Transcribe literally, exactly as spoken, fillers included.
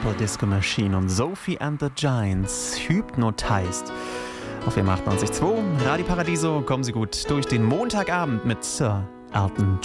Purple Disco Machine und Sophie and the Giants, Hypnotized. Auf dem achtundneunzig Komma zwei Radio Paradiso kommen Sie gut durch den Montagabend mit Sir Elton